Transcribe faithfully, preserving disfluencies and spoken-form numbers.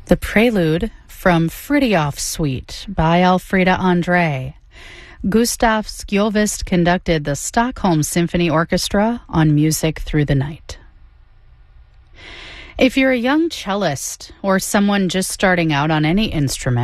The Prelude from Fridtjof Suite by Elfriede Andre. Gustav Skjolvest conducted the Stockholm Symphony Orchestra on Music Through the Night. If you're a young cellist or someone just starting out on any instrument,